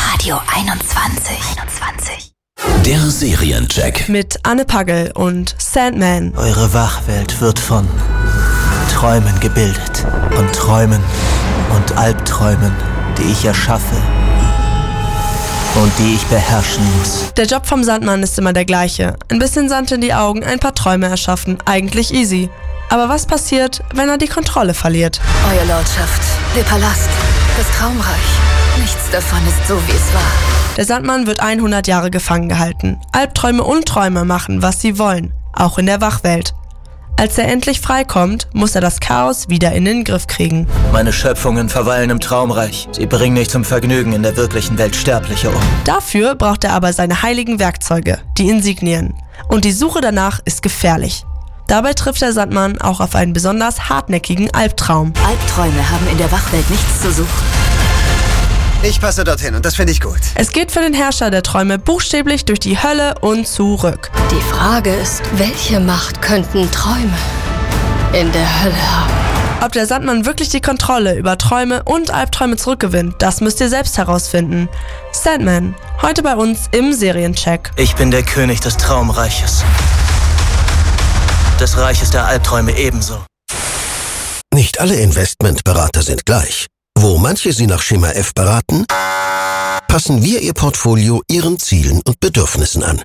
Radio 21. Der Seriencheck Mit Anne Pagel und Sandman. Eure Wachwelt wird von Träumen gebildet. Und Träumen und Albträumen, die ich erschaffe und die ich beherrschen muss. Der Job vom Sandmann ist immer der gleiche. Ein bisschen Sand in die Augen, ein paar Träume erschaffen. Eigentlich easy. Aber was passiert, wenn er die Kontrolle verliert? Euer Lordschaft, der Palast, das Traumreich. Nichts davon ist so, wie es war. Der Sandmann wird 100 Jahre gefangen gehalten. Albträume und Träume machen, was sie wollen. Auch in der Wachwelt. Als er endlich freikommt, muss er das Chaos wieder in den Griff kriegen. Meine Schöpfungen verweilen im Traumreich. Sie bringen nicht zum Vergnügen in der wirklichen Welt Sterbliche um. Dafür braucht er aber seine heiligen Werkzeuge, die Insignien. Und die Suche danach ist gefährlich. Dabei trifft der Sandmann auch auf einen besonders hartnäckigen Albtraum. Albträume haben in der Wachwelt nichts zu suchen. Ich passe dorthin und das finde ich gut. Es geht für den Herrscher der Träume buchstäblich durch die Hölle und zurück. Die Frage ist, welche Macht könnten Träume in der Hölle haben? Ob der Sandmann wirklich die Kontrolle über Träume und Albträume zurückgewinnt, das müsst ihr selbst herausfinden. Sandman, heute bei uns im Seriencheck. Ich bin der König des Traumreiches. Des Reiches der Albträume ebenso. Nicht alle Investmentberater sind gleich. Wo manche Sie nach Schema F beraten, passen wir Ihr Portfolio Ihren Zielen und Bedürfnissen an.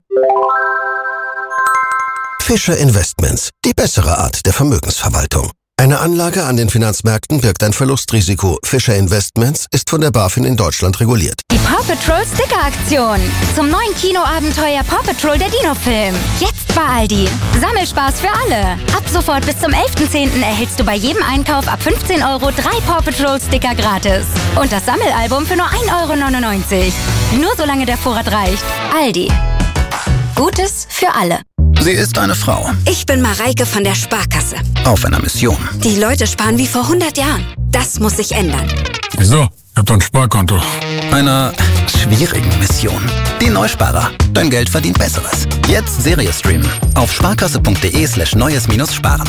Fischer Investments, die bessere Art der Vermögensverwaltung. Eine Anlage an den Finanzmärkten birgt ein Verlustrisiko. Fischer Investments ist von der BaFin in Deutschland reguliert. Die Paw Patrol Sticker-Aktion. Zum neuen Kinoabenteuer Paw Patrol der Dino-Film. Jetzt bei Aldi. Sammelspaß für alle. Ab sofort bis zum 11.10. erhältst du bei jedem Einkauf ab 15 € 3 Paw Patrol Sticker gratis. Und das Sammelalbum für nur 1,99 €. Nur solange der Vorrat reicht. Aldi. Gutes für alle. Sie ist eine Frau Ich bin Mareike von der Sparkasse. auf einer Mission. Die Leute sparen wie vor 100 Jahren. Das muss sich ändern. Wieso? Ich hab doch ein Sparkonto. Einer schwierigen Mission. Die Neusparer. Dein Geld verdient Besseres. Jetzt Serie streamen. Auf sparkasse.de/neues-sparen.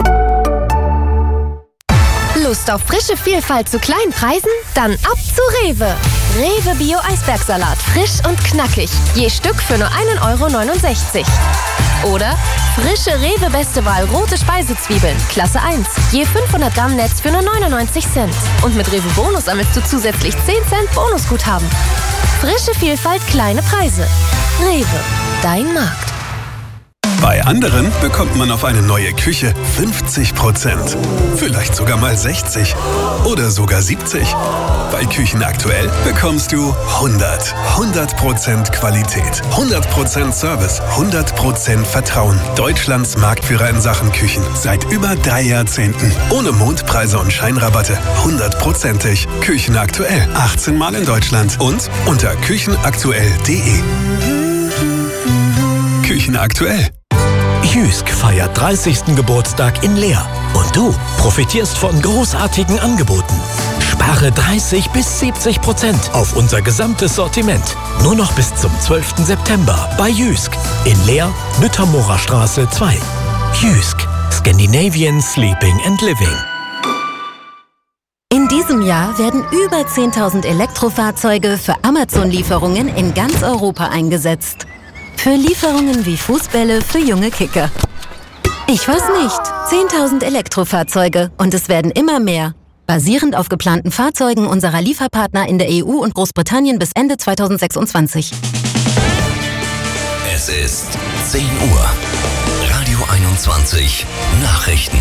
Lust auf frische Vielfalt zu kleinen Preisen? Dann ab zu Rewe. Rewe Bio Eisbergsalat. Frisch und knackig. Je Stück für nur 1,69 €. Oder frische Rewe Beste Wahl rote Speisezwiebeln. Klasse 1. Je 500 Gramm Netz für nur 99 Cent. Und mit Rewe Bonus sammelst du zusätzlich 10 Cent Bonusguthaben. Frische Vielfalt, kleine Preise. Rewe. Dein Markt. Bei anderen bekommt man auf eine neue Küche 50%. Vielleicht sogar mal 60 oder sogar 70. Bei Küchen aktuell bekommst du 100% Qualität, 100% Service, 100% Vertrauen. Deutschlands Marktführer in Sachen Küchen seit über 3 Jahrzehnten. Ohne Mondpreise und Scheinrabatte, 100%ig. Küchen aktuell, 18 Mal in Deutschland und unter küchenaktuell.de. Küchen aktuell. Jysk feiert 30. Geburtstag in Leer. Und du profitierst von großartigen Angeboten. Spare 30-70% auf unser gesamtes Sortiment. Nur noch bis zum 12. September bei Jysk in Leer, Nüttermorer Straße 2. Jysk, Scandinavian Sleeping and Living. In diesem Jahr werden über 10.000 Elektrofahrzeuge für Amazon-Lieferungen in ganz Europa eingesetzt. Für Lieferungen wie Fußbälle für junge Kicker. Ich weiß nicht. 10.000 Elektrofahrzeuge und es werden immer mehr. Basierend auf geplanten Fahrzeugen unserer Lieferpartner in der EU und Großbritannien bis Ende 2026. Es ist 10 Uhr. Radio 21 Nachrichten.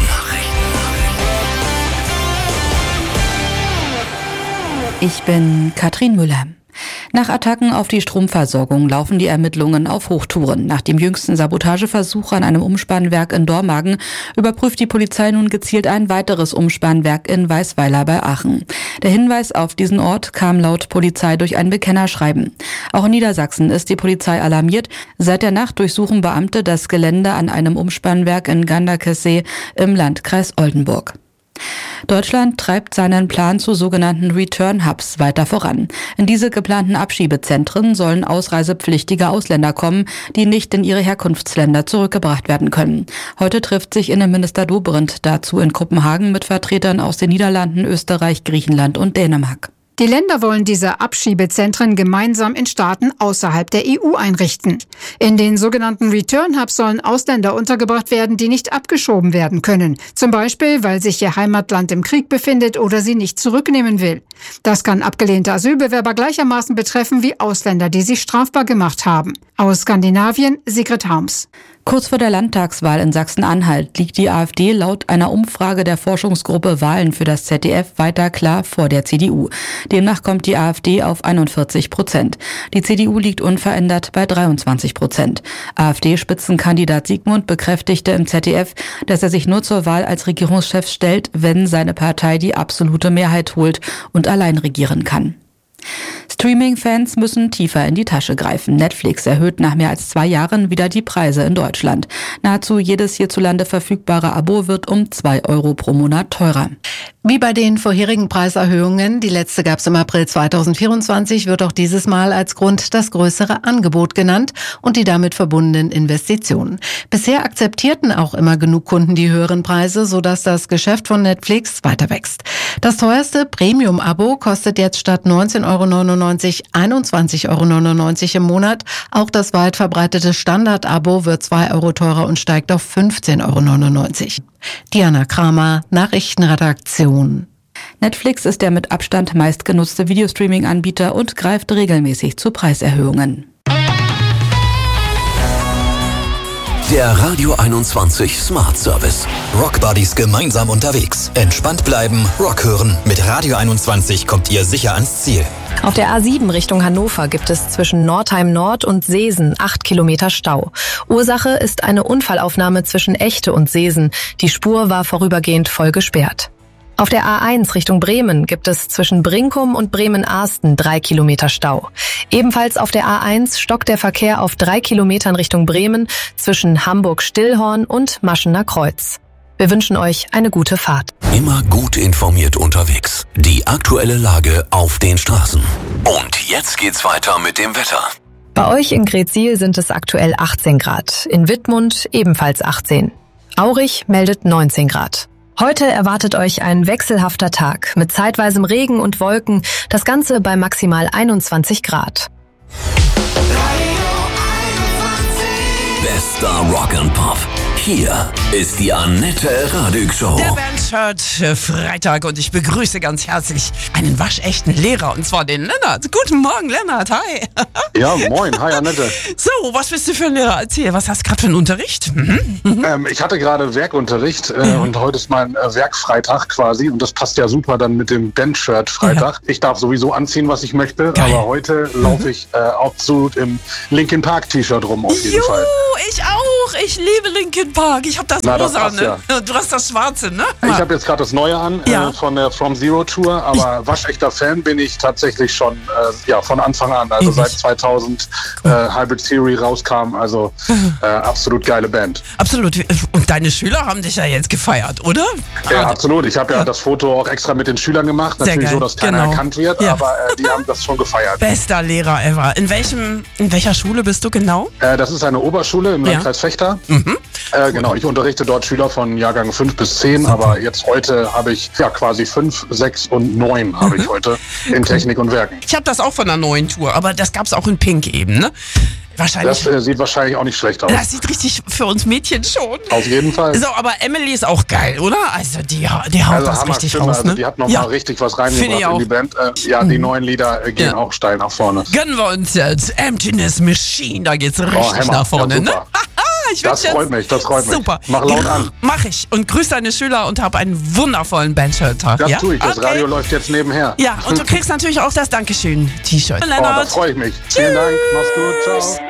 Ich bin Katrin Müller. Nach Attacken auf die Stromversorgung laufen die Ermittlungen auf Hochtouren. Nach dem jüngsten Sabotageversuch an einem Umspannwerk in Dormagen überprüft die Polizei nun gezielt ein weiteres Umspannwerk in Weißweiler bei Aachen. Der Hinweis auf diesen Ort kam laut Polizei durch ein Bekennerschreiben. Auch in Niedersachsen ist die Polizei alarmiert. Seit der Nacht durchsuchen Beamte das Gelände an einem Umspannwerk in Ganderkessee im Landkreis Oldenburg. Deutschland treibt seinen Plan zu sogenannten Return-Hubs weiter voran. In diese geplanten Abschiebezentren sollen ausreisepflichtige Ausländer kommen, die nicht in ihre Herkunftsländer zurückgebracht werden können. Heute trifft sich Innenminister Dobrindt dazu in Kopenhagen mit Vertretern aus den Niederlanden, Österreich, Griechenland und Dänemark. Die Länder wollen diese Abschiebezentren gemeinsam in Staaten außerhalb der EU einrichten. In den sogenannten Return Hubs sollen Ausländer untergebracht werden, die nicht abgeschoben werden können. Zum Beispiel, weil sich ihr Heimatland im Krieg befindet oder sie nicht zurücknehmen will. Das kann abgelehnte Asylbewerber gleichermaßen betreffen wie Ausländer, die sich strafbar gemacht haben. Aus Skandinavien, Sigrid Harms. Kurz vor der Landtagswahl in Sachsen-Anhalt liegt die AfD laut einer Umfrage der Forschungsgruppe Wahlen für das ZDF weiter klar vor der CDU. Demnach kommt die AfD auf 41%. Die CDU liegt unverändert bei 23%. AfD-Spitzenkandidat Sigmund bekräftigte im ZDF, dass er sich nur zur Wahl als Regierungschef stellt, wenn seine Partei die absolute Mehrheit holt und allein regieren kann. Streaming-Fans müssen tiefer in die Tasche greifen. Netflix erhöht nach mehr als 2 Jahren wieder die Preise in Deutschland. Nahezu jedes hierzulande verfügbare Abo wird um 2 € pro Monat teurer. Wie bei den vorherigen Preiserhöhungen, die letzte gab es im April 2024, wird auch dieses Mal als Grund das größere Angebot genannt und die damit verbundenen Investitionen. Bisher akzeptierten auch immer genug Kunden die höheren Preise, sodass das Geschäft von Netflix weiter wächst. Das teuerste Premium-Abo kostet jetzt statt 19,99 € 21,99 € im Monat. Auch das weit verbreitete Standard-Abo wird 2 € teurer und steigt auf 15,99 €. Diana Kramer, Nachrichtenredaktion. Netflix ist der mit Abstand meistgenutzte Videostreaming-Anbieter und greift regelmäßig zu Preiserhöhungen. Der Radio 21 Smart Service. Rock Buddies gemeinsam unterwegs. Entspannt bleiben, Rock hören. Mit Radio 21 kommt ihr sicher ans Ziel. Auf der A7 Richtung Hannover gibt es zwischen Nordheim Nord und Seesen 8 Kilometer Stau. Ursache ist eine Unfallaufnahme zwischen Echte und Seesen. Die Spur war vorübergehend voll gesperrt. Auf der A1 Richtung Bremen gibt es zwischen Brinkum und Bremen-Arsten 3 Kilometer Stau. Ebenfalls auf der A1 stockt der Verkehr auf 3 Kilometern Richtung Bremen zwischen Hamburg-Stillhorn und Maschener Kreuz. Wir wünschen euch eine gute Fahrt. Immer gut informiert unterwegs. Die aktuelle Lage auf den Straßen. Und jetzt geht's weiter mit dem Wetter. Bei euch in Greetsiel sind es aktuell 18 Grad. In Wittmund ebenfalls 18. Aurich meldet 19 Grad. Heute erwartet euch ein wechselhafter Tag mit zeitweisem Regen und Wolken, das Ganze bei maximal 21 Grad. Bester Rock and Pop. Hier ist die Annette Radig Show. Der Bandshirt Freitag und ich begrüße ganz herzlich einen waschechten Lehrer und zwar den Lennart. Guten Morgen, Lennart. Hi. Ja, moin. Hi, Annette. So, was bist du für ein Lehrer? Erzähl, was hast du gerade für einen Unterricht? Ich hatte gerade Werkunterricht und heute ist mein Werkfreitag quasi und das passt ja super dann mit dem Bandshirt Freitag. Ja. Ich darf sowieso anziehen, was ich möchte, aber heute laufe ich absolut im Linkin Park T-Shirt rum auf jeden Fall. Ich auch. Ich liebe Linkin Park. Ich habe das rosa, ne? Ja. Du hast das schwarze, ne? Ich habe jetzt gerade das neue an von der From Zero Tour, aber waschechter Fan bin ich tatsächlich schon von Anfang an, also seit 2000 Hybrid Theory rauskam, also absolut geile Band. Absolut. Und deine Schüler haben dich ja jetzt gefeiert, oder? Ja, absolut. Ich habe ja das Foto auch extra mit den Schülern gemacht, natürlich so, dass keiner erkannt wird, aber die haben das schon gefeiert. Bester Lehrer ever. In welcher Schule bist du genau? Das ist eine Oberschule im Landkreis Fechter. Genau, ich unterrichte dort Schüler von Jahrgang 5 bis 10, aber jetzt heute habe ich quasi 5, 6 und 9 habe ich heute in Technik und Werken. Ich habe das auch von der neuen Tour, aber das gab es auch in Pink eben, ne? Wahrscheinlich. Das sieht wahrscheinlich auch nicht schlecht aus. Das sieht richtig für uns Mädchen schon. Auf jeden Fall. So, aber Emily ist auch geil, oder? Also die haut das richtig Stimme, raus, ne? Die hat nochmal richtig was reingebracht in die Band. Die neuen Lieder gehen auch steil nach vorne. Gönnen wir uns jetzt Emptiness Machine, da geht's richtig nach vorne, ne? Das freut mich. Super. Mach laut an. Mach ich. Und grüß deine Schüler und hab einen wundervollen Bandshirt-Tag. Das tue ich. Das Radio läuft jetzt nebenher. Ja, und du kriegst natürlich auch das Dankeschön-T-Shirt. Da freue ich mich. Tschüss. Vielen Dank. Mach's gut. Ciao.